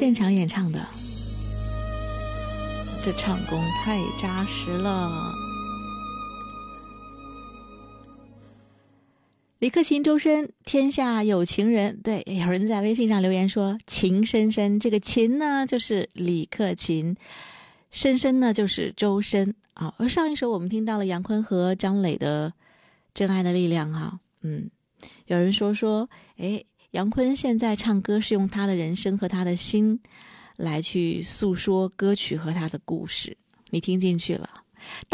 现场演唱的，这唱功太扎实了。李克勤、周深，天下有情人。对，有人在微信上留言说情深深，这个情呢就是李克勤，深深呢就是周深啊。而上一首我们听到了杨坤和张磊的《真爱的力量》哈，有人说，杨坤现在唱歌是用他的人生和他的心来去诉说歌曲和他的故事，你听进去了。